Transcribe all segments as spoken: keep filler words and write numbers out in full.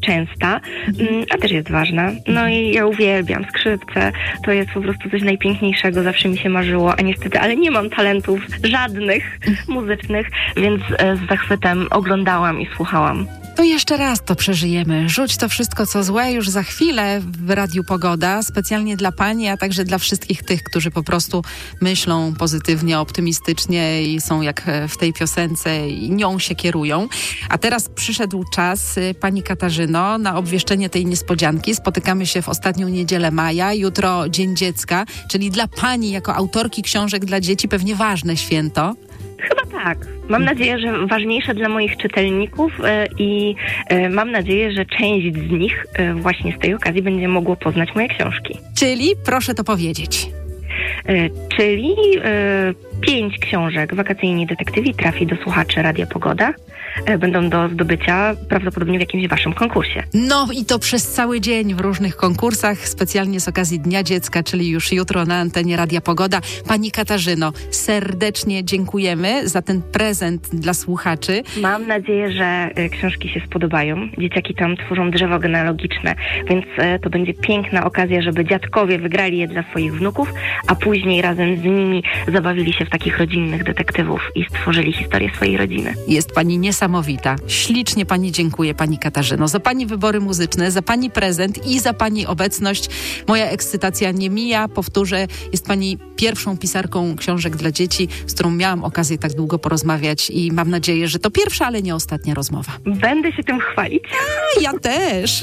częsta, a też jest ważna. No i ja uwielbiam skrzypce. To jest po prostu coś najpiękniejszego. Zawsze mi się marzyło, a niestety, ale nie mam talentów żadnych muzycznych, więc z zachwytem oglądałam i słuchałam. To jeszcze raz to przeżyjemy. Rzuć to wszystko, co złe, już za chwilę w Radiu Pogoda, specjalnie dla pani, a także dla wszystkich tych, którzy po prostu myślą pozytywnie, optymistycznie i są jak w tej piosence i nią się kierują. A teraz przyszedł czas, pani Katarzyno, na obwieszczenie tej niespodzianki. Spotykamy się w ostatnią niedzielę maja, jutro Dzień Dziecka, czyli dla pani jako autorki książek dla dzieci pewnie ważne święto. Chyba tak. Mam nadzieję, że ważniejsze dla moich czytelników e, i e, mam nadzieję, że część z nich e, właśnie z tej okazji będzie mogło poznać moje książki. Czyli proszę to powiedzieć. E, czyli e, pięć książek Wakacyjni detektywi trafi do słuchaczy Radia Pogoda. E, będą do zdobycia prawdopodobnie w jakimś waszym konkursie. No i to przez cały dzień w różnych konkursach, specjalnie z okazji Dnia Dziecka, czyli już jutro na antenie Radia Pogoda. Pani Katarzyno, serdecznie dziękujemy za ten prezent dla słuchaczy. Mam nadzieję, że e, książki się spodobają. Dzieciaki tam tworzą drzewo genealogiczne, więc e, to będzie piękna okazja, żeby dziadkowie wygrali je dla swoich wnuków, a później razem z nimi zabawili się w takich rodzinnych detektywów i stworzyli historię swojej rodziny. Jest pani niesamowita. Ślicznie pani dziękuję, pani Katarzyno, za pani wybory muzyczne, za pani prezent i za pani obecność. Moja ekscytacja nie mija. Powtórzę, jest pani pierwszą pisarką książek dla dzieci, z którą miałam okazję tak długo porozmawiać i mam nadzieję, że to pierwsza, ale nie ostatnia rozmowa. Będę się tym chwalić. A, ja też.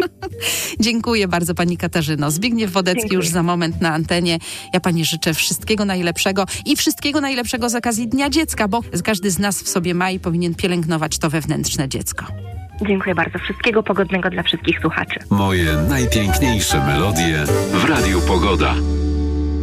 Dziękuję bardzo, pani Katarzyno. Zbigniew Wodecki Dziękuję. Już za moment na antenie. Ja pani życzę wszystkiego najlepszego i wszystkiego najlepszego z okazji Dnia Dziecka, bo każdy z nas w sobie ma i powinien pielęgnować to wewnętrzne dziecko. Dziękuję bardzo. Wszystkiego pogodnego dla wszystkich słuchaczy. Moje najpiękniejsze melodie w Radiu Pogoda.